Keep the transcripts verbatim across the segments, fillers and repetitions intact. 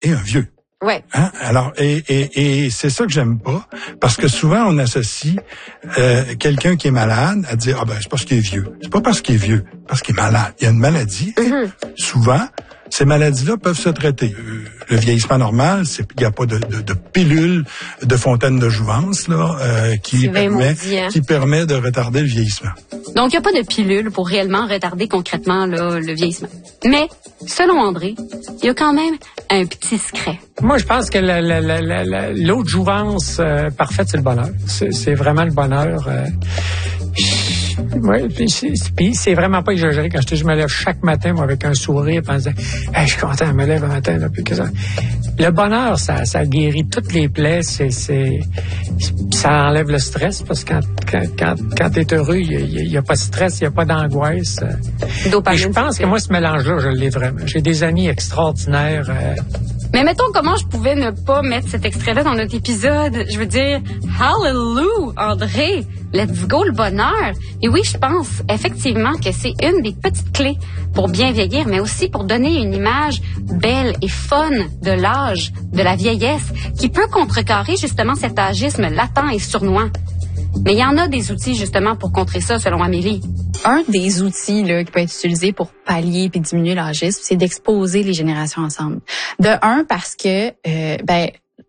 et un vieux. Ouais. Hein? Alors, et, et, et c'est ça que j'aime pas, parce que souvent on associe euh, quelqu'un qui est malade à dire ah ben c'est parce qu'il est vieux. C'est pas parce qu'il est vieux, parce qu'il est malade. Il y a une maladie. Mm-hmm. Souvent, ces maladies-là peuvent se traiter. Euh, le vieillissement normal, c'est il y a pas de, de, de pilule de fontaine de jouvence là euh, qui permet maudit, hein? qui permet de retarder le vieillissement. Donc il y a pas de pilule pour réellement retarder concrètement là, le vieillissement. Mais selon André, il y a quand même un petit secret. Moi, je pense que la, la, la, la, l'autre jouvence euh, parfaite, c'est le bonheur. C'est, c'est vraiment le bonheur. Euh... Oui, puis c'est, puis c'est vraiment pas exagéré. Quand je, te, je me lève chaque matin, moi, avec un sourire, en disant hey, « je suis content, je me lève le matin. » Là, puis que ça. Le bonheur, ça, ça guérit toutes les plaies. C'est, c'est, ça enlève le stress, parce que quand, quand, quand, quand t'es heureux, il n'y a, a pas de stress, il n'y a pas d'angoisse. Dopamine, et je pense que moi, ce mélange-là, je l'ai vraiment. J'ai des amis extraordinaires. Euh, Mais mettons, comment je pouvais ne pas mettre cet extrait-là dans notre épisode? Je veux dire, hallelujah, André, let's go le bonheur. Et oui, je pense effectivement que c'est une des petites clés pour bien vieillir, mais aussi pour donner une image belle et fun de l'âge, de la vieillesse, qui peut contrecarrer justement cet âgisme latent et sournois. Mais il y en a des outils justement pour contrer ça, selon Amélie. Un des outils là, qui peut être utilisé pour pallier puis diminuer l'âgisme, c'est d'exposer les générations ensemble. De un, parce que euh, ben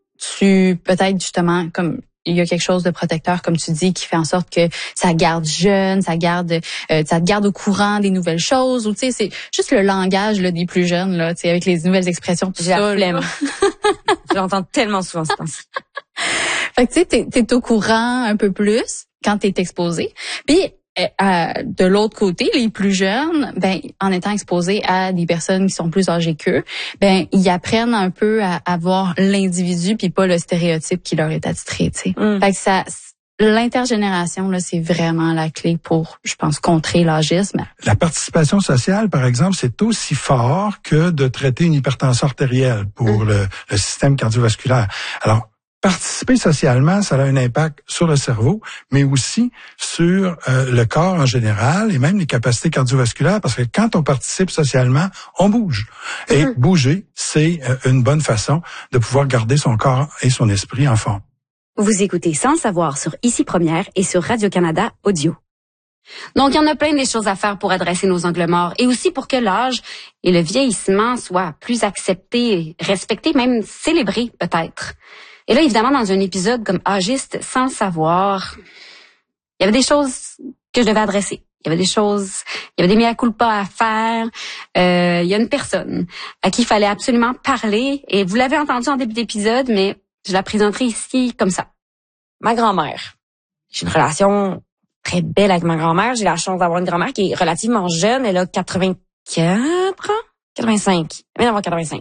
tu peut-être justement comme il y a quelque chose de protecteur, comme tu dis, qui fait en sorte que ça garde jeune, ça garde, euh, ça te garde au courant des nouvelles choses. Ou tu sais, c'est juste le langage là, des plus jeunes là, tu sais, avec les nouvelles expressions, tout J'ai ça. la flemme. J'entends tellement souvent ça. Fait que tu sais, t'es, t'es au courant un peu plus quand t'es exposé. Puis euh, de l'autre côté, les plus jeunes, ben en étant exposés à des personnes qui sont plus âgées qu'eux, ben ils apprennent un peu à, à voir l'individu puis pas le stéréotype qui leur est attitré, tu sais. Mm. Fait que ça, l'intergénération là, c'est vraiment la clé pour, je pense, contrer l'âgisme. La participation sociale, par exemple, c'est aussi fort que de traiter une hypertension artérielle pour mm. le, le système cardiovasculaire. Alors participer socialement, ça a un impact sur le cerveau, mais aussi sur euh, le corps en général et même les capacités cardiovasculaires, parce que quand on participe socialement, on bouge. Et mmh. bouger, c'est euh, une bonne façon de pouvoir garder son corps et son esprit en forme. Vous écoutez Sans le savoir sur Ici Première et sur Radio-Canada Audio. Donc, il y en a plein des choses à faire pour adresser nos angles morts et aussi pour que l'âge et le vieillissement soient plus acceptés, respectés, même célébrés peut-être. Et là, évidemment, dans un épisode comme Âgiste sans le savoir, il y avait des choses que je devais adresser. Il y avait des choses, il y avait des mea culpa à faire. Euh, il y a une personne à qui il fallait absolument parler. Et vous l'avez entendu en début d'épisode, mais je la présenterai ici comme ça. Ma grand-mère. J'ai une relation très belle avec ma grand-mère. J'ai la chance d'avoir une grand-mère qui est relativement jeune. Elle a quatre-vingt-quatre ans? quatre-vingt-cinq. Elle vient d'avoir quatre-vingt-cinq.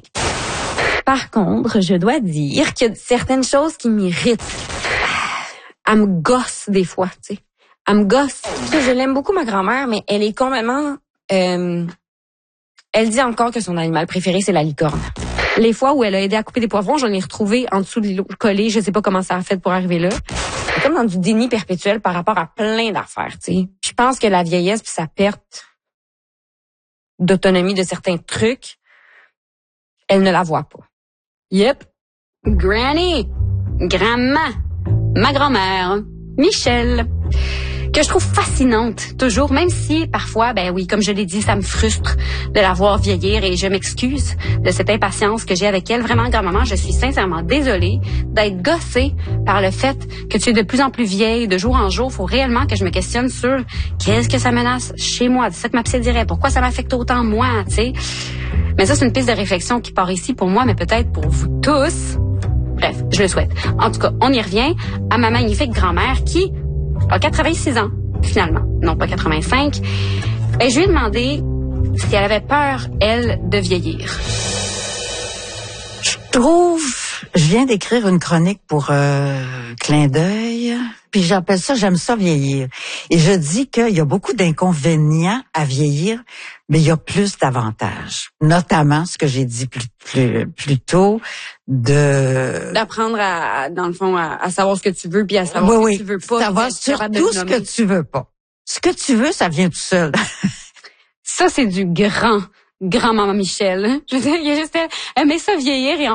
Par contre, je dois dire qu'il y a certaines choses qui m'irritent. Elle me gosse des fois, tu sais. Elle me gosse. Je l'aime beaucoup, ma grand-mère, mais elle est complètement... Euh, elle dit encore que son animal préféré, c'est la licorne. Les fois où elle a aidé à couper des poivrons, j'en ai retrouvé en dessous de l'îlot collé. Je sais pas comment ça a fait pour arriver là. C'est comme dans du déni perpétuel par rapport à plein d'affaires, tu sais. Je pense que la vieillesse puis sa perte d'autonomie de certains trucs, elle ne la voit pas. Yep. Granny. Grand-ma. Ma grand-mère. Michel. Que je trouve fascinante, toujours, même si parfois, ben oui, comme je l'ai dit, ça me frustre de la voir vieillir et je m'excuse de cette impatience que j'ai avec elle. Vraiment, grand-maman, je suis sincèrement désolée d'être gossée par le fait que tu es de plus en plus vieille, de jour en jour. Faut réellement que je me questionne sur qu'est-ce que ça menace chez moi, c'est ça que ma psy dirait, pourquoi ça m'affecte autant moi, tu sais. Mais ça, c'est une piste de réflexion qui part ici pour moi, mais peut-être pour vous tous. Bref, je le souhaite. En tout cas, on y revient à ma magnifique grand-mère qui a quatre-vingt-six ans, finalement. Non, pas quatre-vingt-cinq. Et je lui ai demandé si elle avait peur, elle, de vieillir. Je trouve... Je viens d'écrire une chronique pour euh, Clin d'œil, puis j'appelle ça « J'aime ça vieillir ». Et je dis qu'il y a beaucoup d'inconvénients à vieillir, mais il y a plus d'avantages. Notamment, ce que j'ai dit plus, plus, plus tôt, de... D'apprendre, à, dans le fond, à, à savoir ce que tu veux, puis à savoir oui, ce que oui, tu veux pas. Savoir surtout ce que tu veux pas. Ce que tu veux, ça vient tout seul. Ça, c'est du grand, grand maman Michel. Je veux dire, il y a juste elle, elle met ça vieillir et